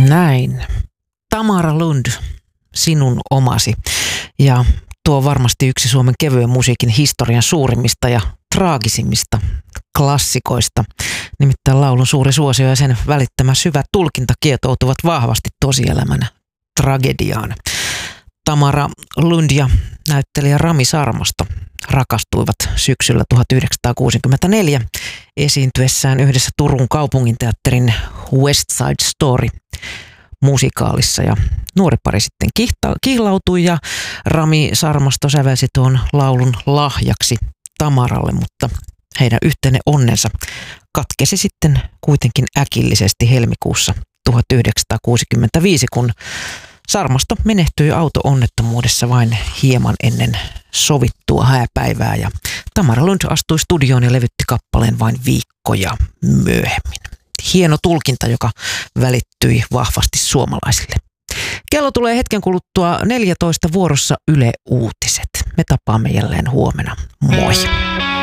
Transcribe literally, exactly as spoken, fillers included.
Näin. Tamara Lund, sinun omasi. Ja tuo on varmasti yksi Suomen kevyen musiikin historian suurimmista ja traagisimmista klassikoista. Nimittäin laulun suuri suosio ja sen välittämä syvä tulkinta kietoutuvat vahvasti tosielämän tragediaan. Tamara Lund ja näyttelijä Rami Sarmasto rakastuivat syksyllä tuhatyhdeksänsataakuusikymmentäneljä esiintyessään yhdessä Turun kaupunginteatterin West Side Story musikaalissa, ja nuori pari sitten kihta, kihlautui ja Rami Sarmasto sävelsi tuon laulun lahjaksi Tamaralle, mutta heidän yhteinen onnensa katkesi sitten kuitenkin äkillisesti helmikuussa tuhatyhdeksänsataakuusikymmentäviisi, kun Sarmasto menehtyi auto-onnettomuudessa vain hieman ennen sovittua hääpäivää, ja Tamara Lund astui studioon ja levytti kappaleen vain viikkoja myöhemmin. Hieno tulkinta, joka välittyi vahvasti suomalaisille. Kello tulee hetken kuluttua neljätoista, vuorossa Yle Uutiset. Me tapaamme jälleen huomenna. Moi!